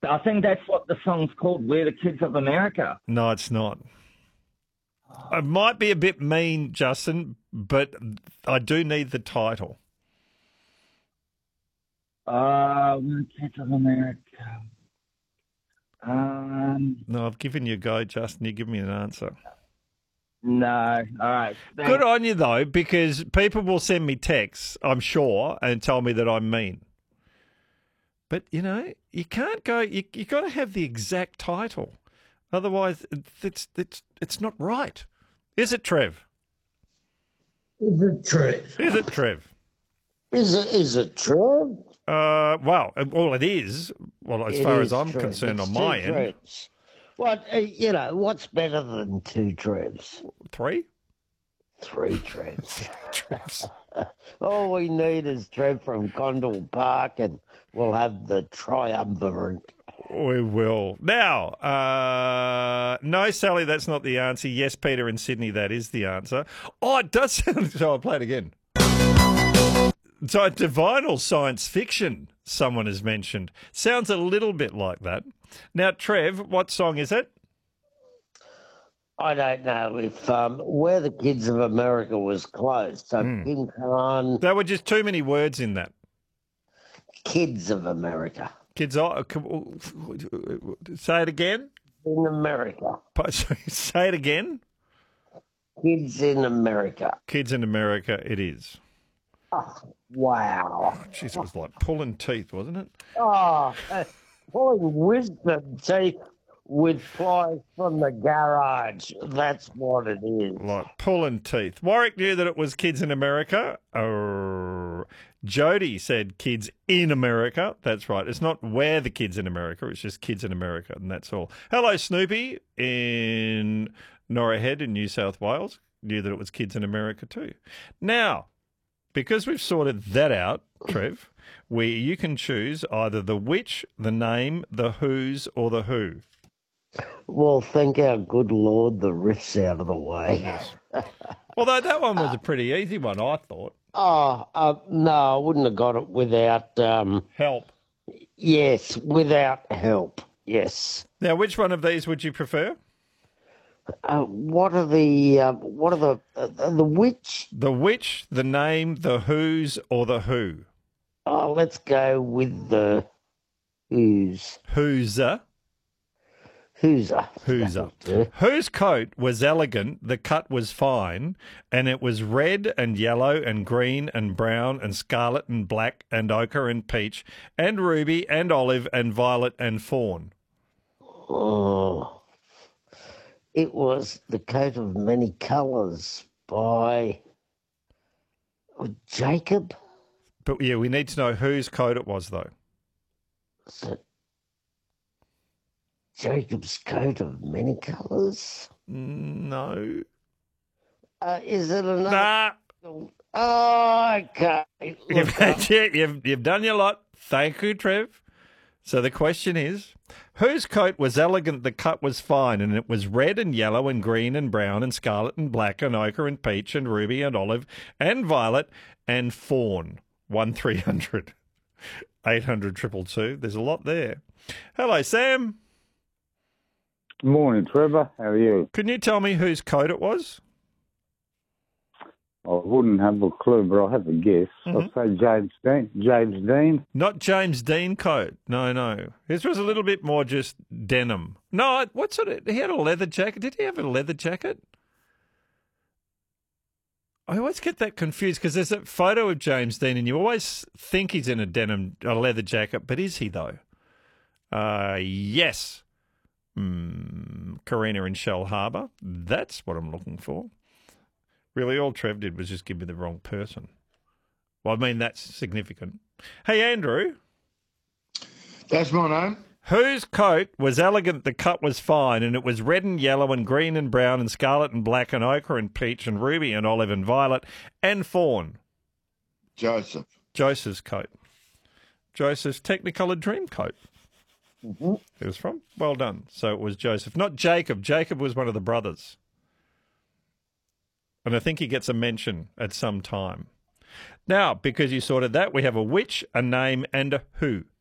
I think that's what the song's called, We're the Kids of America. No, it's not. It might be a bit mean, Justin, but I do need the title. We're the Kids of America. No, I've given you a go, Justin. You give me an answer. No. All right. Thanks. Good on you, though, because people will send me texts, I'm sure, and tell me that I'm mean. But, you can't go, you got to have the exact title. Otherwise, it's not right. Is it, Trev? Is it Trev? Is it, Trev? Is it Trev? Well, it is. Well, as far as I'm Trev. concerned, It's on my two end. Trevs. What, what's better than two Trevs? 3? Three Trevs. Trevs. All we need is Trev from Condell Park, and we'll have the triumvirate. We will. Now, no, Sally, that's not the answer. Yes, Peter in Sydney, that is the answer. Oh, it does sound... So I'll play it again. So divinal science fiction, someone has mentioned. Sounds a little bit like that. Now, Trev, what song is it? I don't know if Where the Kids of America was closed. So Kim Khan, There were just too many words in that. Kids of America. Kids, say it again. In America. Say it again. Kids in America. Kids in America, it is. Oh, wow. Jeez, it was like pulling teeth, wasn't it? Oh, pulling wisdom teeth with pliers from the garage. That's what it is. Like pulling teeth. Warwick knew that it was Kids in America. Jody said Kids in America. That's right. It's not Where the Kids in America. It's just Kids in America, and that's all. Hello, Snoopy in Norah Head in New South Wales. Knew that it was Kids in America too. Now, because we've sorted that out, Trev, where you can choose either the which, the name, the whose, or the who. Well, thank our good Lord the riff's out of the way. Yes. Although that one was a pretty easy one, I thought. No, I wouldn't have got it without... Help. Yes, without help, yes. Now, which one of these would you prefer? What are the which? The which, the name, the whose, or the who? Oh, let's go with the whose. Who'ser. Who'ser. Who'ser. Whose coat was elegant, the cut was fine, and it was red and yellow and green and brown and scarlet and black and ochre and peach and ruby and olive and violet and fawn. Oh, it was The Coat of Many Colours by Jacob. But yeah, we need to know whose coat it was, though. Is it Jacob's Coat of Many Colours? No. Is it another? Nah. Oh, okay. You've done your lot. Thank you, Trev. So the question is, whose coat was elegant, the cut was fine, and it was red and yellow and green and brown and scarlet and black and ochre and peach and ruby and olive and violet and fawn? 1300 800 222. There's a lot there. Hello, Sam. Morning, Trevor. How are you? Can you tell me whose coat it was? I wouldn't have a clue, but I'll have a guess. I'll say James Dean. James Dean. Not James Dean coat. No. His was a little bit more just denim. No, what sort of... He had a leather jacket. Did he have a leather jacket? I always get that confused because there's a photo of James Dean and you always think he's in a leather jacket, but is he though? Yes. Karina in Shell Harbour. That's what I'm looking for. Really, all Trev did was just give me the wrong person. Well, I mean, that's significant. Hey, Andrew. That's my name. Whose coat was elegant, the cut was fine, and it was red and yellow and green and brown and scarlet and black and ochre and peach and ruby and olive and violet and fawn? Joseph. Joseph's coat. Joseph's Technicolor dream coat. It was from? Well done. So it was Joseph. Not Jacob. Jacob was one of the brothers. And I think he gets a mention at some time. Now, because you sorted that, we have a which, a name, and a who.